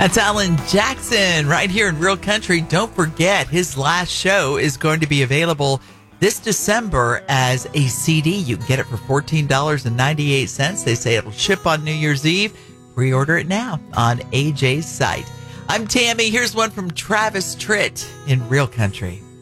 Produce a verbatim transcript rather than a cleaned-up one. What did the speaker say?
That's Alan Jackson right here in Real Country. Don't forget, his last show is going to be available this December as a C D. You can get it for fourteen dollars and ninety-eight cents. They say it'll ship on New Year's Eve. Pre-order it now on A J's site. I'm Tammy. Here's one from Travis Tritt in Real Country.